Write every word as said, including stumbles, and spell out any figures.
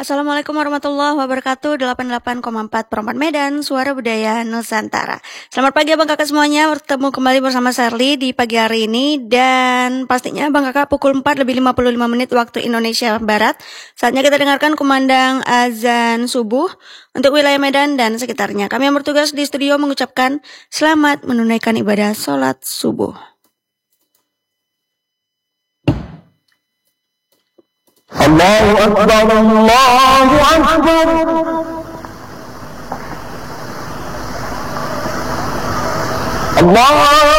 Assalamualaikum warahmatullahi wabarakatuh. delapan puluh delapan koma empat Perempat Medan, Suara Budaya Nusantara. Selamat pagi abang kakak semuanya. Bertemu kembali bersama Sherly di pagi hari ini. Dan pastinya abang kakak pukul empat lebih lima puluh lima menit waktu Indonesia Barat. Saatnya kita dengarkan kumandang azan subuh untuk wilayah Medan dan sekitarnya. Kami yang bertugas di studio mengucapkan selamat menunaikan ibadah sholat subuh. Allahu Akbar, Allahu Akbar. Allah